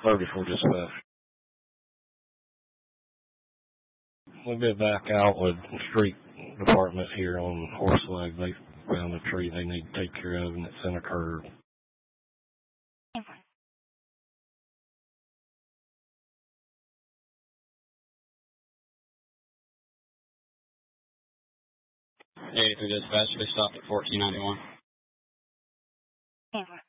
34 dispatch. We'll be back out with the street department here on Horseleg. They found a tree they need to take care of, and it's in a curve. Hey, for dispatch, they stopped at 1491. Over.